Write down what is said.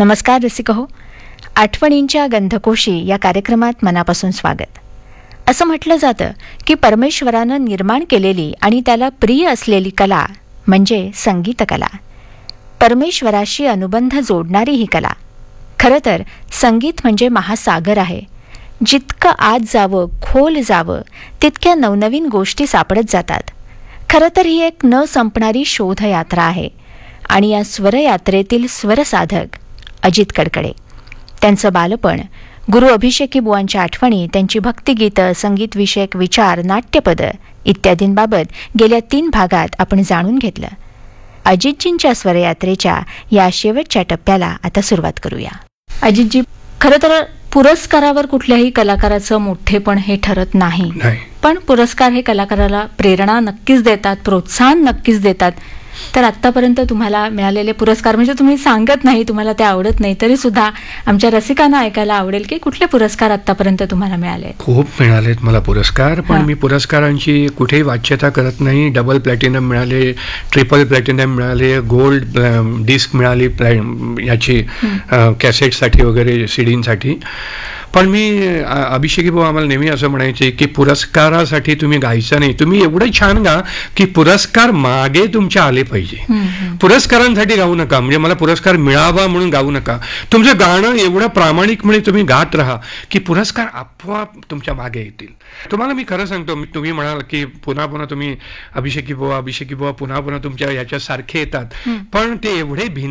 नमस्कार रसिकहो, आठवणींच्या गंधकोशी या कार्यक्रमात मनापासून स्वागत. असं म्हटलं जातं की परमेश्वरानं निर्माण केलेली आणि त्याला प्रिय असलेली कला म्हणजे संगीतकला. परमेश्वराशी अनुबंध जोडणारी ही कला. खरं तर संगीत म्हणजे महासागर आहे. जितकं आत जावं, खोल जावं, तितक्या नवनवीन गोष्टी सापडत जातात. खरं तर ही एक न संपणारी शोधयात्रा आहे. आणि या स्वरयात्रेतील स्वरसाधक अजित कडकडे, त्यांचं बालपण, गुरु अभिषेकी बुवांच्या आठवणी, त्यांची भक्तिगीतं, संगीतविषयक विचार, नाट्यपदं इत्यादींबाबत गेल्या 3 भागात आपण जाणून घेतलं. अजितजींच्या स्वरयात्रेच्या या शेवटच्या टप्प्याला आता सुरुवात करूया. अजितजी, खरं तर पुरस्कारावर कुठल्याही कलाकाराचं मोठेपण हे ठरत नाही, पण पुरस्कार हे कलाकाराला प्रेरणा नक्कीच देतात, प्रोत्साहन नक्कीच देतात. तर आत्तापर्यंत तुम्हाला मिळालेले पुरस्कार, म्हणजे तुम्ही सांगत नाही, तुम्हाला ते आवडत नाही, तरी सुद्धा आमच्या रसिकांना ऐकायला आवडेल की कुठले पुरस्कार आत्तापर्यंत तुम्हाला मिळाले? खूप मिळालेत मला पुरस्कार, पण मी पुरस्कारांची कुठेही वाच्यता करत नाही. डबल प्लॅटिनम मिळाले, ट्रिपल प्लॅटिनम मिळाले, गोल्ड डिस्क मिळाली याची कॅसेटसाठी वगैरे, सीडींसाठी. पण मी अभिषेकी भाऊ आम्हाला नेहमी असं म्हणायचे की पुरस्कारासाठी तुम्ही गायचं नाही, तुम्ही एवढं छान गा की पुरस्कार मागे तुमच्या आले पाहिजे. पुरस्कारांसाठी गाऊ नका, म्हणजे मला पुरस्कार मिळावा म्हणून गाऊ नका. तुमचं गाणं एवढं प्रामाणिकपणे तुम्ही गात राहा की पुरस्कार आपोआप तुमच्या मागे येतील. तुम्हाला मी खरं सांगतो, तुम्ही म्हणाल की पुन्हा पुन्हा तुम्ही अभिषेकी बुवा पुन्हा पुन्हा तुमच्या याच्यासारखे येतात, पण ते एवढे भिन्न